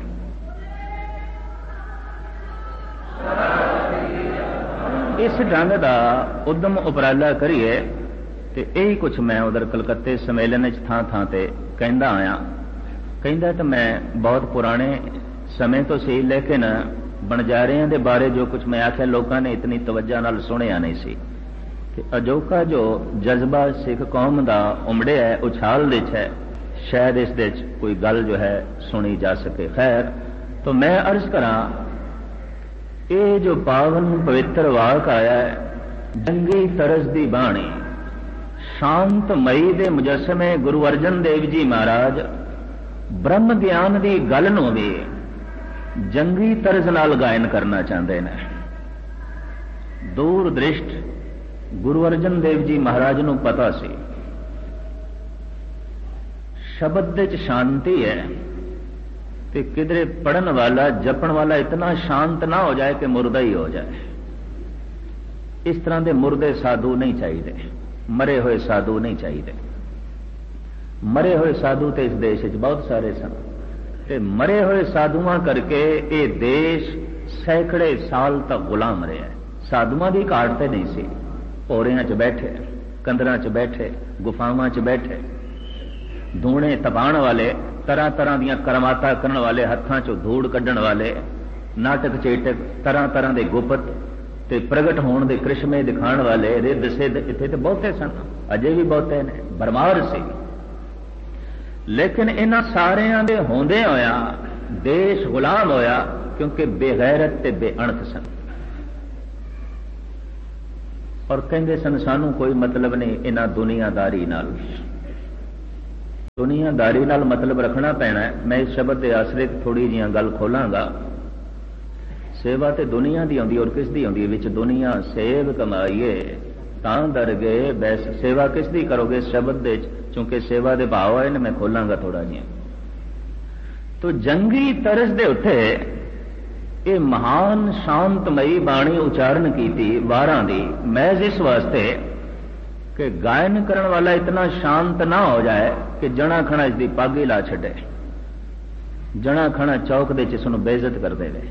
ਇਸ ਢੰਗ ਦਾ ਉਦਮ ਉਪਰਾਲਾ ਕਰੀਏ ਤੇ ਇਹੀ ਕੁਛ ਮੈਂ ਉਧਰ ਕਲਕੱਤੇ ਸੰਮੇਲਨ ਵਿੱਚ ਥਾਂ ਥਾਂ ਤੇ ਕਹਿੰਦਾ ਆਇਆ। ਕਹਿੰਦਾ ਤਾਂ ਮੈਂ ਬਹੁਤ ਪੁਰਾਣੇ ਸਮੇਂ ਤੋਂ ਸੀ, ਲੇਕਿਨ ਬਣਜਾਰਿਆਂ ਦੇ ਬਾਰੇ ਜੋ ਕੁਛ ਮੈਂ ਆਖਿਆ ਲੋਕਾਂ ਨੇ ਇਤਨੀ ਤਵੱਜਾ ਨਾਲ ਸੁਣਿਆ ਨਹੀਂ ਸੀ ਕਿ ਅਜੋਕਾ ਜੋ ਜਜ਼ਬਾ ਸਿੱਖ ਕੌਮ ਦਾ ਉਮੜਿਆ ਹੈ, ਉਛਾਲ ਦੇ 'ਚ ਹੈ, ਸ਼ਾਇਦ ਇਸ ਦੇ 'ਚ ਕੋਈ ਗੱਲ ਜੋ ਹੈ ਸੁਣੀ ਜਾ ਸਕੇ। ਖੈਰ ਤਾਂ ਮੈਂ ਅਰਜ਼ ਕਰਾਂ, ਇਹ ਜੋ ਪਾਵਨ ਪਵਿੱਤਰ ਵਾਕ ਆਇਆ ਹੈ, ਜੰਗੀ ਤਰਜ਼ ਦੀ ਬਾਣੀ, ਸ਼ਾਂਤਮਈ ਦੇ ਮੁਜੱਸਮੇ ਗੁਰੂ ਅਰਜਨ ਦੇਵ ਜੀ ਮਹਾਰਾਜ ਬ੍ਰਹਮ ਗਿਆਨ ਦੀ ਗੱਲ ਨੂੰ ਵੀ ਜੰਗੀ ਤਰਜ਼ ਨਾਲ ਗਾਇਨ ਕਰਨਾ ਚਾਹੁੰਦੇ ਨੇ। ਦੂਰ ਦ੍ਰਿਸ਼ਟ ਗੁਰੂ ਅਰਜਨ ਦੇਵ ਜੀ ਮਹਾਰਾਜ ਨੂੰ ਪਤਾ ਸੀ ਸ਼ਬਦ ਦੇ 'ਚ ਸ਼ਾਂਤੀ ਹੈ ਤੇ ਕਿਧਰੇ ਪੜਨ ਵਾਲਾ ਜਪਣ ਵਾਲਾ ਇਤਨਾ ਸ਼ਾਂਤ ਨਾ ਹੋ ਜਾਏ ਕਿ ਮੁਰਦਾ ਹੀ ਹੋ ਜਾਏ। ਇਸ ਤਰ੍ਹਾਂ ਦੇ ਮੁਰਦੇ ਸਾਧੂ ਨਹੀਂ ਚਾਹੀਦੇ, ਮਰੇ ਹੋਏ ਸਾਧੂ ਨਹੀਂ ਚਾਹੀਦੇ। ਮਰੇ ਹੋਏ ਸਾਧੂ ਤੇ ਇਸ ਦੇਸ਼ ਵਿੱਚ ਬਹੁਤ ਸਾਰੇ ਸਨ ਤੇ ਮਰੇ ਹੋਏ ਸਾਧੂਆਂ ਕਰਕੇ ਇਹ ਦੇਸ਼ ਸੈਂਕੜੇ ਸਾਲ ਤੱਕ ਗੁਲਾਮ ਰਿਹਾ। ਸਾਧੂਆਂ ਦੀ ਘਾਟ ਤੇ ਨਹੀਂ ਸੀ, ਭੋਰਿਆਂ 'ਚ ਬੈਠੇ, ਕੰਦਰਾਂ 'ਚ ਬੈਠੇ, ਗੁਫਾਵਾਂ 'ਚ ਬੈਠੇ, ਧੂਣੇ ਤਪਾਉਣ ਵਾਲੇ, ਤਰ੍ਹਾਂ ਤਰ੍ਹਾਂ ਦੀਆਂ ਕਰਮਾਤਾ ਕਰਨ ਵਾਲੇ, ਹੱਥਾਂ 'ਚੋਂ ਧੂੜ ਕੱਢਣ ਵਾਲੇ, ਨਾਟਕ ਚੇਟਕ, ਤਰ੍ਹਾਂ ਤਰ੍ਹਾਂ ਦੇ ਗੁਪਤ ਤੇ ਪ੍ਰਗਟ ਹੋਣ ਦੇ ਕ੍ਰਿਸ਼ਮੇ ਦਿਖਾਉਣ ਵਾਲੇ ਰਿੱਧ ਸਿੱਧ ਇੱਥੇ ਤੇ ਬਹੁਤੇ ਸਨ, ਅਜੇ ਵੀ ਬਹੁਤੇ ਨੇ, ਭਰਮਾਰ ਸੀ। ਲੇਕਿਨ ਇਹਨਾਂ ਸਾਰਿਆਂ ਦੇ ਹੁੰਦੇ ਹੋਇਆ ਦੇਸ਼ ਗੁਲਾਮ ਹੋਇਆ, ਕਿਉਂਕਿ ਬੇਗੈਰਤ ਤੇ ਬੇਅਣਖ ਸਨ। ਔਰ ਕਹਿੰਦੇ ਸਨ ਸਾਨੂੰ ਕੋਈ ਮਤਲਬ ਨਹੀਂ ਇਹਨਾਂ ਦੁਨੀਆਦਾਰੀ ਨਾਲ, ਦੁਨੀਆਦਾਰੀ ਨਾਲ ਮਤਲਬ ਰੱਖਣਾ ਪੈਣਾ। ਮੈਂ ਇਸ ਸ਼ਬਦ ਦੇ ਆਸਰੇ ਥੋੜੀ ਜਿਹੀਆਂ ਗੱਲ ਖੋਲਾਂਗਾ। ਸੇਵਾ ਤੇ ਦੁਨੀਆ ਦੀ ਆਉਂਦੀ, ਔਰ ਕਿਸ ਦੀ ਆਉਂਦੀ? ਵਿੱਚ ਦੁਨੀਆ ਸੇਵ ਕਮਾਈਏ ਤਾਂ ਦਰ ਗਏ ਬੈਸ। ਸੇਵਾ ਕਿਸ ਦੀ ਕਰੋਗੇ ਇਸ ਸ਼ਬਦ ਦੇ ਵਿੱਚ, ਚੂੰਕਿ ਸੇਵਾ ਦੇ ਭਾਵ ਆਏ ਨੇ, ਮੈਂ ਖੋਲਾਂਗਾ ਥੋੜਾ ਜਿਹਾ। ਤੋ ਜੰਗੀ ਤਰਸ ਦੇ ਉੱਤੇ ਇਹ ਮਹਾਨ ਸ਼ਾਂਤਮਈ ਬਾਣੀ ਉਚਾਰਨ ਕੀਤੀ ਵਾਰਾਂ ਦੀ, ਮਹਿਜ਼ ਇਸ ਵਾਸਤੇ ਕਿ ਗਾਇਨ ਕਰਨ ਵਾਲਾ ਇਤਨਾ ਸ਼ਾਂਤ ਨਾ ਹੋ ਜਾਏ ਕਿ ਜਣਾ ਖਣਾ ਇਸ ਦੀ ਪੱਗ ਹੀ ਲਾ ਛੱਡੇ, ਜਣਾ ਖਣਾ ਚੌਕ ਦੇ ਚ ਇਸ ਨੂੰ ਬੇਇੱਜ਼ਤ ਕਰ ਦੇਵੇ।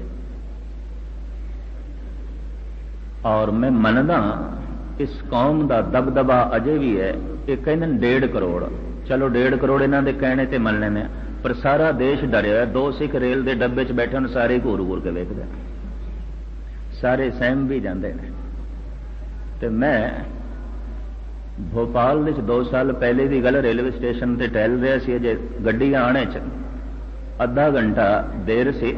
ਔਰ ਮੈਂ ਮੰਨਦਾ ਇਸ ਕੌਮ ਦਾ ਦਬਦਬਾ ਅਜੇ ਵੀ ਹੈ। ਇਹ ਕਹਿੰਦੇ ਨੇ ਡੇਢ ਕਰੋੜ, ਚਲੋ ਡੇਢ ਕਰੋੜ ਇਹਨਾਂ ਦੇ ਕਹਿਣੇ ਤੇ ਮੰਨ ਲੈਂਦੇ, ਪਰ ਸਾਰਾ ਦੇਸ਼ ਡਰਿਆ ਹੋਇਆ। ਦੋ ਸਿੱਖ ਰੇਲ ਦੇ ਡੱਬੇ 'ਚ ਬੈਠੇ ਨੇ, ਸਾਰੇ ਘੂਰ ਘੂਰ ਕੇ ਵੇਖਦੇ, ਸਾਰੇ ਸਹਿਮ ਵੀ ਜਾਂਦੇ ਨੇ। ਤੇ ਮੈਂ ਭੋਪਾਲ ਵਿੱਚ ਦੋ ਸਾਲ ਪਹਿਲੇ ਦੀ ਗੱਲ, ਰੇਲਵੇ ਸਟੇਸ਼ਨ ਤੇ ਟਹਿਲ ਰਿਹਾ ਸੀ, ਅਜੇ ਗੱਡੀ ਆਣੇ 'ਚ ਅੱਧਾ ਘੰਟਾ ਦੇਰ ਸੀ,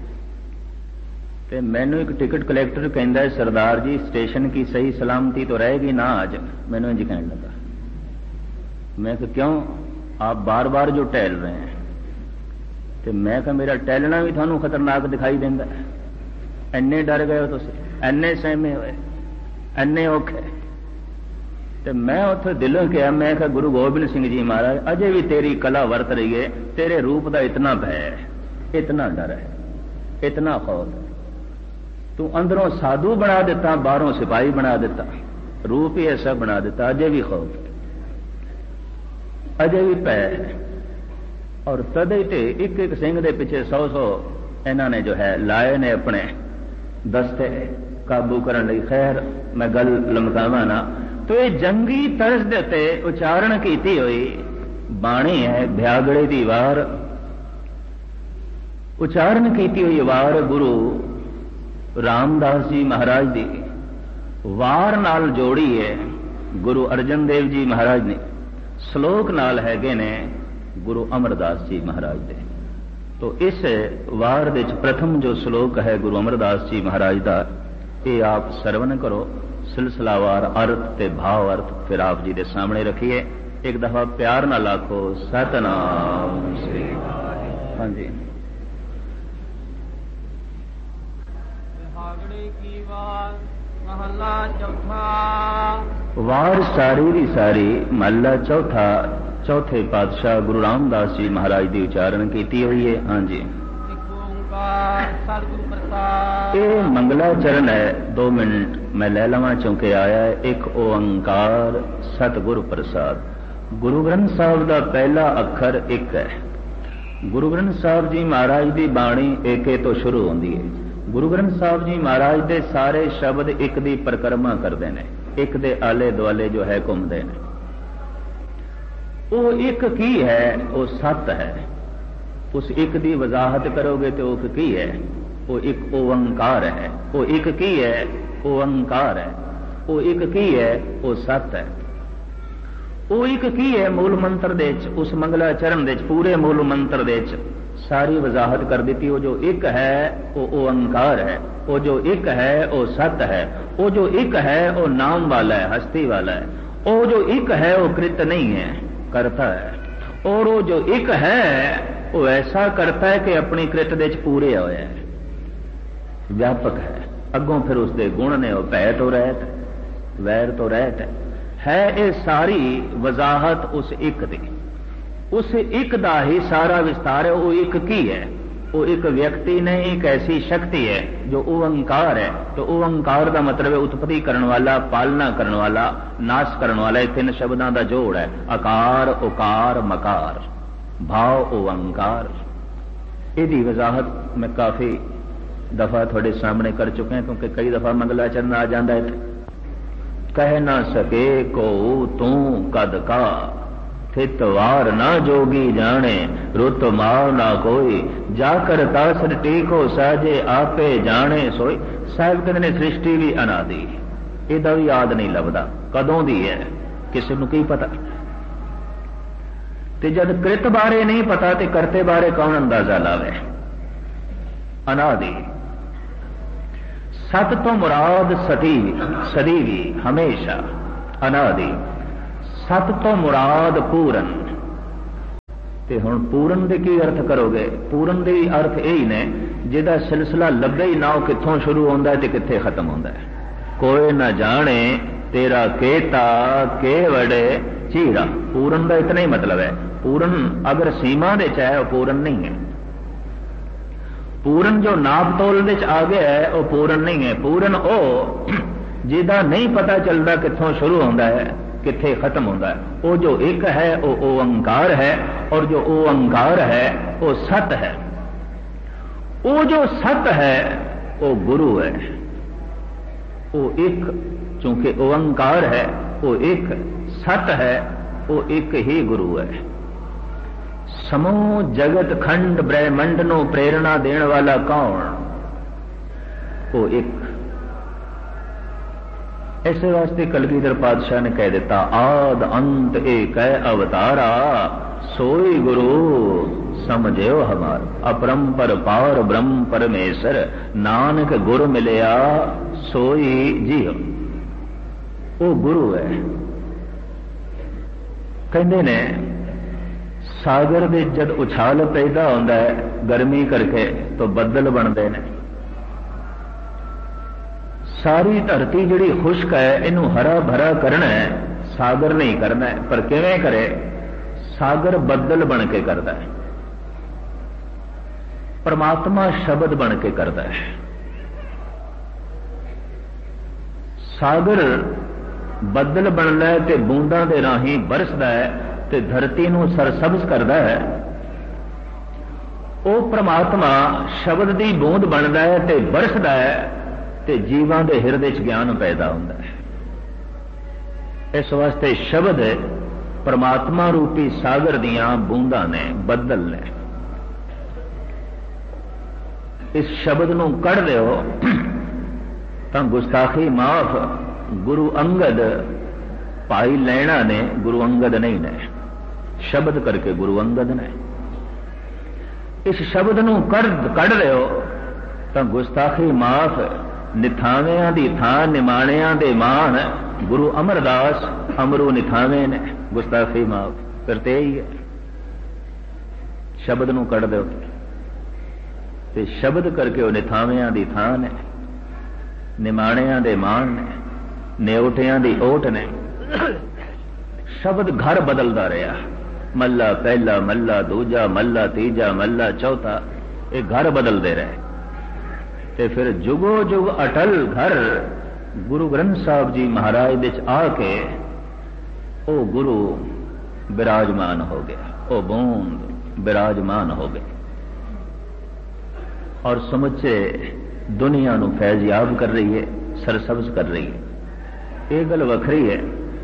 ਤੇ ਮੈਨੂੰ ਇੱਕ ਟਿਕਟ ਕਲੈਕਟਰ ਕਹਿੰਦਾ ਸਰਦਾਰ ਜੀ स्टेशन की सही सलामती तो रहेगी ना आज। मैंने इंज कहने लगा। मैं कहा क्यों, आप बार बार जो टहल रहे हैं। तो मैं कहा मेरा टहलना भी थानू खतरनाक दिखाई देंदा, इन्ने डर गए हो तुसीं, इन्ने सहमे होए, इन्ने औखे। तो मैं उत्थे दिलों कहा, मैं कहा गुरु गोबिंद सिंह जी महाराज अजे भी तेरी कला वरत रही है, तेरे रूप का इतना भय है, इतना डर है, इतना खौफ है। तू अंदरों साधु बना देता, बाहरों सिपाही बना देता, रूप ही ऐसा बना देता, अजे भी खौफ, अजे भी पै। और तदे ते एक एक सिंह दे पीछे सौ सौ इन्होंने जो है लाए ने अपने दस्ते काबू करने लई। खैर मैं गल लमकावा ना। तो ये जंगी तर्ज दे उत्ते उचारण कीती हुई बाणी है, भ्यागड़े दी वार उचारण कीती हुई वार गुरु रामदास जी महाराज दी वार नाल जोड़ी है गुरु अर्जन देव जी महाराज ने, श्लोक नाल हैगे ने गुरु अमरदास जी महाराज दे। तो इस वार दे प्रथम जो श्लोक है गुरु अमरदास जी महाराज का, ये आप सरवण करो, सिलसिलावार अर्थ ते भाव अर्थ फिर आप जी के सामने रखिए। एक दफा प्यार नाल आखो सतनाम श्री। हाँ जी। महला चौथा वार सारी दी सारी महला चौथा चौथे पातशाह गुरु रामदास जी महाराज की उचारण की हुई है। हाँ जी। ये मंगलाचरण है, दो मिनट मैं ले लवा चौंके आया है। एक ओंकार सतगुरु प्रसाद। गुरु ग्रंथ साहब का पहला अखर एक है। गुरु ग्रंथ साहब जी महाराज की बाणी एके तो शुरू होती है। गुरु ग्रंथ साहब जी महाराज दे सारे शब्द एक दी परिक्रमा करते हैं, एक दे आले दुआले जो है घूमते हैं। वो एक की है, वो सत है। उस एक दी वजाहत करोगे तो वो की है, वो एक ओंकार है। वो एक की है, ओंकार है। वो एक की है, वो सत है। वो एक की है मूल मंत्र दे, उस मंगलाचरण दे पूरे मूल मंत्र दे सारी वजाहत कर दी। वो जो एक है वो ओंकार है, वो जो एक है वो सत है, वो जो एक है वो नाम वाला है, हस्ती वाला है। वो जो एक है वो कृत नहीं है, करता है। और वो जो एक है वो ऐसा करता है कि अपनी कृत दे पूरे होए है, व्यापक है। अगों फिर उसके गुण ने वो भै तो रहत, वैर तो रहत है। ये सारी वजाहत उस एक दी, उस एक दा ही सारा विस्तार है। वो एक की है, वो एक व्यक्ति नहीं, एक ऐसी शक्ति है जो ओंकार है। तो ओंकार का मतलब है उत्पत्ति करने वाला, पालना करने वाला, नाश करने वाला। तीन शब्दों का जोड़ है, आकार उकार मकार, भाव ओंकार। यदी वजाहत मैं काफी दफा थोड़े सामने कर चुके हैं, क्योंकि कई दफा मंगलाचरण आ जाता है। कह ना सके को तू कद का, थित वार ना जोगी जाने, रुत मार ना कोई, जाकर तासर टीको साजे आपे जाने सोई। साहिब कहते ने सृष्टि भी अनादि, ਇਹਦਾ भी याद नहीं लगता कदों दी है, किसी ਨੂੰ की पता। ते जद कृत बारे नहीं पता ते करते बारे कौन अंदाजा लावे। अनादि सत तो मुराद सदी सदी भी हमेशा, अनादि सत तो मुराद पूरन। ते हुण पूरन दे की अर्थ करोगे? पूरन दे अर्थ यही ने जिहदा सिलसिला लगे ही ना, कित्थों शुरू होंदा है ते कित्थे खत्म होंदा है। कोई न जाने तेरा केता के वड़े चीरा। पूरन का इतना ही मतलब है। पूरन अगर सीमा दे च है वो पूरन नहीं है। पूरन जो नाप तोल दे च आ गया है वो पूरन नहीं है। पूरन ओ जिहदा नहीं पता चलता कित्थों शुरू होंदा है कित्थे खत्म होंदा है। वो जो एक है वो ओंकार है, और जो ओंकार है वो सत है। वो जो सत है वो गुरु है। वो एक, चूंकि ओंकार है वो एक, सत है वो एक ही गुरु है। समूह जगत खंड ब्रह्मंड नो प्रेरणा देने वाला कौन? वो एक। ऐसे वास्ते कलगीधर पातशाह ने कह दिता, आद अंत एक है अवतारा, सोई गुरु समझो हमार। अपरंपर पार ब्रह्म परमेश्वर, नानक गुरु मिलया सोई जियो। वो गुरु है। कहते ने सागर दे जद उछाल पैदा होता है गर्मी करके तो बदल बनते हैं। सारी धरती जिहड़ी खुश्क है इनू हरा भरा करना है, सागर नहीं करना है। पर किवें करे? सागर बदल बन के करता है, परमात्मा शब्द बन के करता है। सागर बदल बनना है ते बूंदां दे राही बरसदा है ते धरती नू सरसब्ज करता है। वो परमात्मा शब्द दी बूंद बनता है ते बरसदा है ते जीवां दे हिरदे च ज्ञान पैदा होता है। इस वास्ते शब्द परमात्मा रूपी सागर दियां बूंदां ने, बदल ने। इस शब्द नू कढ़ दिओ तां गुस्ताखी माफ। गुरु अंगद भाई लैणा ने, गुरु अंगद नहीं ने। शब्द करके गुरु अंगद ने। इस शब्द नू कढ़ कढ़ दिओ तां गुस्ताखी माफ। निथावियां दी थां निमाणियां दे मान, गुरु अमरदास अमरू निथावे ने। गुस्ताखी माफ करते ही है। शब्द नू कढ़ दिओ ते शब्द करके वो निथावियां दी थां ने, निमाणियां दे मान ने, नेवटियां दी ओट ने। शब्द घर बदलता रहा। मल्ला पहला, मल्ला दूजा, मल्ला तीजा, मल्ला चौथा, ये घर बदलते रहे। ते फिर जुगो जुग अटल घर गुरु ग्रंथ साहब जी महाराज दे आके ओ गुरु विराजमान हो गया, ओ बूंद विराजमान हो गए और समुचे दुनिया नू फैज याब कर रही है, सरसब्ज कर रही है। ये गल वखरी है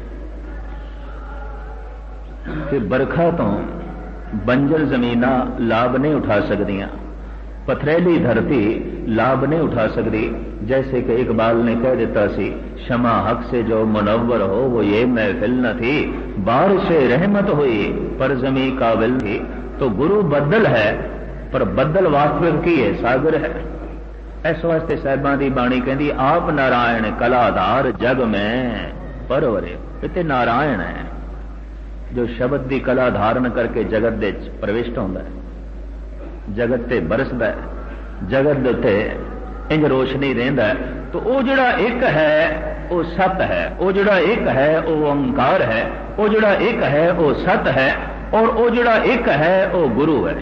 कि बरखा तो बंजर जमीना लाभ नहीं उठा सकदियां, पथरेली धरती लाभ नहीं उठा सकती। जैसे कि इकबाल ने कह देता सी, शमा हक से जो मुनव्वर हो वो ये महफिल न थी, बारिश रहमत हुई पर जमी काबिल थी। तो गुरु बदल है, पर बदल वास्तविक की है, सागर है। इस वास्ते साहिबां दी बाणी कहती, आप नारायण कलाधार जग में परवरे। इत्थे नारायण है जो शब्द की कला धारण करके जगत दे प्रविष्ट होंदा है, जगत ते बरसदा है, जगत दे उत्ते इंज रोशनी रहिंदा है। तो वो जिहड़ा एक है वो सत है, वो जिहड़ा एक है वो ओंकार है, वो जिहड़ा एक है वो सत है, और वो जिहड़ा एक है वो गुरु है।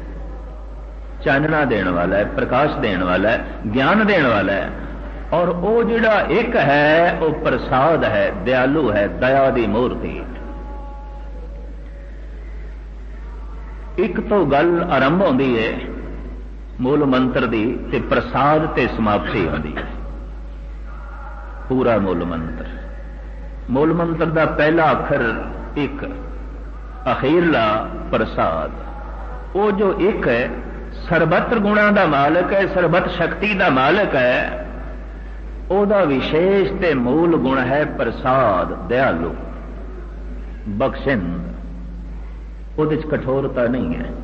चानना देने वाला है, प्रकाश देने वाला है, ज्ञान देने वाला है। और वो जिहड़ा एक है वो प्रसाद है, दयालु है, दया दी मूर्ति। एक तो गल आरंभ होती है मूल मंत्र दी, ते प्रसाद ते समाप्ति होती है। पूरा मूल मंत्र, मूल मंत्र दा पहला अखर एक, अखीरला प्रसाद। वो जो एक है सर्वत्र गुणा का मालक है, सर्वत्र शक्ति का मालक है, ओदा विशेष ते मूल गुण है प्रसाद, दयालु, बख्शिंद। उहदे च कठोरता नहीं है,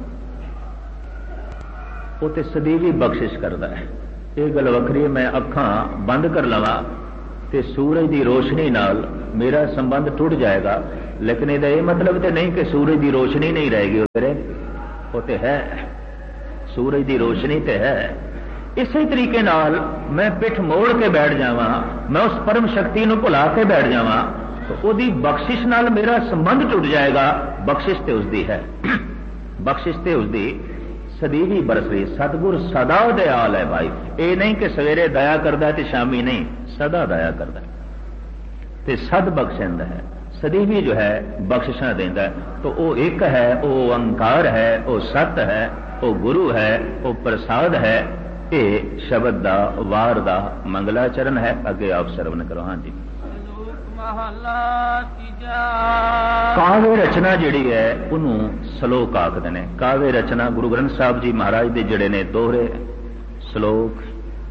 वो तो सदैवी बख्शिश करता है। ये गल वखरी, मैं अखां बंद कर लवां ते सूरज की रोशनी नाल मेरा संबंध टूट जाएगा, लेकिन ਇਹਦਾ ਇਹ मतलब तो नहीं कि सूरज की रोशनी नहीं रहेगी उधर, वो तो है, सूरज की रोशनी तो है। इसी तरीके नाल मैं पिठ मोड़ के बैठ जावा, मैं उस परम शक्ति को भुला के बैठ जावा, तो उसकी बख्शिश नाल मेरा संबंध टूट जाएगा। बख्शिश तो उसकी है, बख्शिश तो उसकी सदैवी बरस रही। सतगुर सदा दयाल है भाई, ये नहीं कि सवेरे दया करता ते शामी नहीं, सदा दया करता ते सद बख्शिंद है, सदैवी जो है बख्शिशा देंदा है। तो वो एक है, वो अंकार है, वो सत है, वो गुरु है, वो प्रसाद है। ये शब्द दा वार दा मंगलाचरण है। अगे आप श्रवण करो। हाँ जी। काव्य रचना जिहड़ी है उन्होंने सलोक आखदे ने। काव्य रचना गुरु ग्रंथ साहब जी महाराज दे जिहड़े ने दोहरे सलोक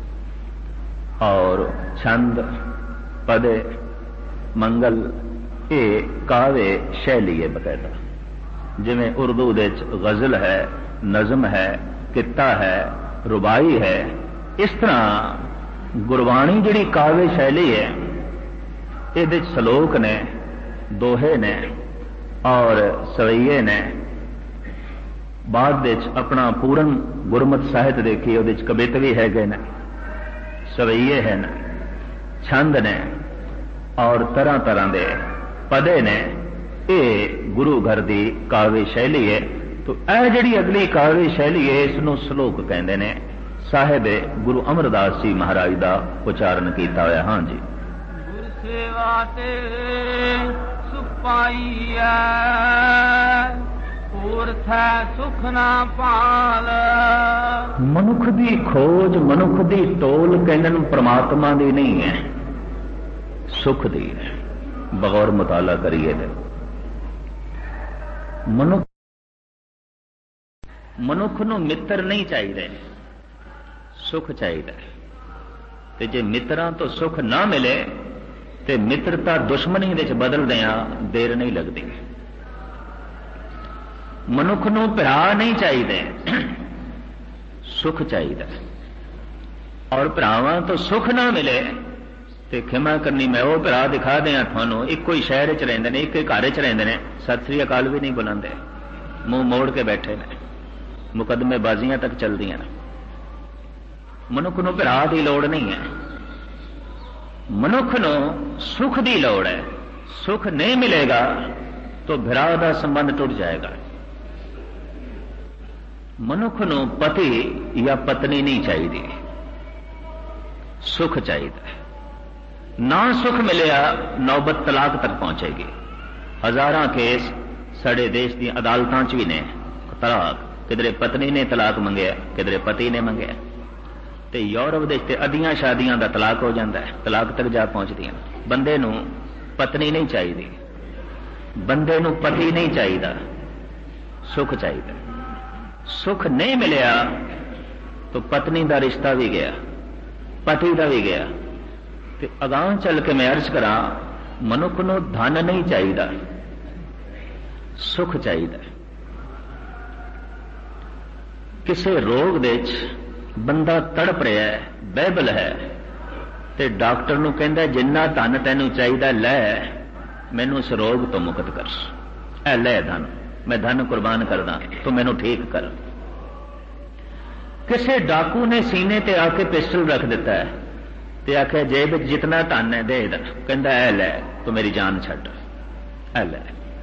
और छंद पदे मंगल, ये काव्य शैली है बकायदा। जिवें उर्दू दे गजल है, नज़म है, कित्ता है, रुबाई है, इस तरह गुरबाणी जिहड़ी काव्य शैली है, ये सलोक ने, दोहे ने और सवैये ने। बाद अपना पूर्ण गुरमत साहित्य देखिए, उहदे कवित भी है ने, सवैये हैं, छंद ने और तरह तरह के पदे ने। ये गुरु घर की काव्य शैली है। तो यह जिहड़ी अगली काव्य शैली है, इसनों सलोक कहते हैं। साहिब गुरु अमरदास जी महाराज का उच्चारण किया होया। हाँ जी। सेवा ते सुख पाईया, पूर्थ सुख ना पाल। मनुख की खोज, मनुख की टोल कहने परमात्मा की नहीं है, सुख दी है। बगौर मुताला करिए तो मनुख मनुख नूं मित्र नहीं चाहिए, सुख चाहिए। ते जे मित्रां तो सुख ना मिले ते मित्रता दुश्मनी दे च बदल दिया देर नहीं लगती। मनुख नूं भरा नहीं चाहिए, सुख चाहिए। और भरावां तो सुख ना मिले ते खिमा करनी, मैं वो भरा दिखा दिया थानू, इको ही शहर च रहिंदे ने, एक ही घर च रहिंदे ने, सत श्री अकाल भी नहीं बुलांदे, मुंह मोड़ के बैठे ने, मुकदमे बाजियां तक चलदियां ने। मनुख नूं भरा की लोड़ नहीं है, मनुख नूं सुख की लोड़ है। सुख नहीं मिलेगा तो भरा का संबंध टूट जाएगा। मनुख नूं पति या पत्नी नहीं चाहिए, सुख चाहिए। ना सुख मिलिया नौबत तलाक तक पहुंचेगी। हजारां केस साडे देश दी अदालतां च भी ने तलाक, किधरे पत्नी ने तलाक मंगया, किधरे पति ने मंगया। ते यूरोप देश ते अद्धियां शादियां दा तलाक हो जाता है, तलाक तक जा पहुंचदियां। बंदे नूं पत्नी नहीं चाहिए, बंदे नूं पति नहीं चाहिए, सुख चाहिए। सुख नहीं मिलिया तो पत्नी का रिश्ता भी गया, पति का भी गया। ते अगां चल के मैं अर्ज करा, मनुख नूं धन नहीं चाहिए, सुख चाहिए। किसी रोग दे बंदा तड़प रहा है, बैबल है, ते डॉक्टर नूं कहंदा जिन्ना धन तैनूं चाहिए लै, मैनूं इस रोग तो मुक्त कर। ऐ लै धन, मैं धन कुर्बान करदा, तू मैनूं ठीक कर। किसी डाकू ने सीने ते आके पिस्टल रख दिता है, ते आख्या जेब जितना धन है दे दे, कहंदा ऐ लै, तू मेरी जान छड्ड, ऐ लै।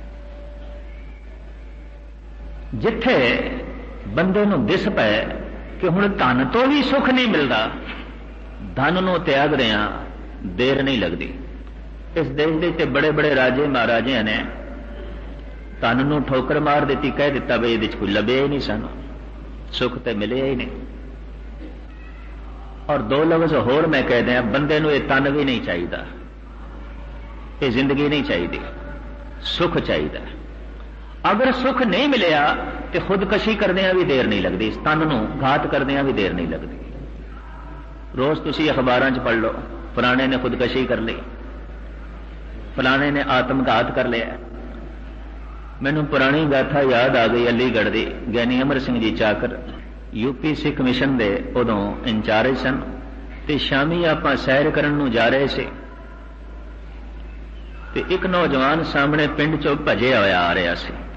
जिथे बंदे नूं दिस पै कि हुण धन तो भी सुख नहीं मिलता, धन नूं त्याग दिया देर नहीं लगती। इस देश के बड़े बड़े राजे महाराजे ने धन नूं ठोकर मार दी, कह दिता भी ये कोई लभे ही नहीं, सानू सुख तो मिले ही नहीं। और दो लफ्ज होर मैं कह दिया, बंदे नूं ये तन भी नहीं चाहिए, ये जिंदगी नहीं चाहिए, सुख चाहिए। ਅਗਰ ਸੁਖ ਨਹੀਂ ਮਿਲਿਆ ਤੇ ਖੁਦਕਸ਼ੀ ਕਰਦਿਆਂ ਵੀ ਦੇਰ ਨਹੀਂ ਲੱਗਦੀ, ਤਨ ਨੂੰ ਘਾਤ ਕਰਦਿਆਂ ਵੀ ਦੇਰ ਨਹੀਂ ਲੱਗਦੀ। ਰੋਜ਼ ਤੁਸੀਂ ਅਖਬਾਰਾਂ 'ਚ ਪੜ੍ਹ ਲਓ, ਫਲਾਣੇ ਨੇ ਖੁਦਕਸ਼ੀ ਕਰ ਲਈ, ਫਲਾਣੇ ਨੇ ਆਤਮਘਾਤ ਕਰ ਲਿਆ। ਮੈਨੂੰ ਪੁਰਾਣੀ ਗਾਥਾ ਯਾਦ ਆ ਗਈ ਅਲੀਗੜ੍ਹ ਦੀ। ਗਿਆਨੀ ਅਮਰ ਸਿੰਘ ਜੀ ਚਾਕਰ ਯੂਪੀ ਸਿੱਖ ਮਿਸ਼ਨ ਦੇ ਉਦੋਂ ਇੰਚਾਰਜ ਸਨ, ਤੇ ਸ਼ਾਮੀ ਆਪਾਂ ਸੈਰ ਕਰਨ ਨੂੰ ਜਾ ਰਹੇ ਸੀ ਤੇ ਇੱਕ ਨੌਜਵਾਨ ਸਾਹਮਣੇ ਪਿੰਡ ਚੋਂ ਭਜਿਆ ਹੋਇਆ ਆ ਰਿਹਾ ਸੀ।